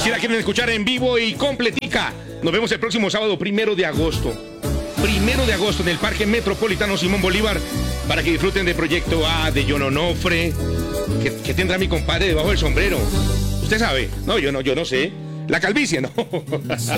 Si la quieren escuchar en vivo y completica, nos vemos el próximo sábado 1 de agosto. 1 de agosto en el Parque Metropolitano Simón Bolívar, para que disfruten de Proyecto A, de John Onofre. ¿Qué tendrá mi compadre debajo del sombrero? Usted sabe. No, yo no sé. La calvicie, no.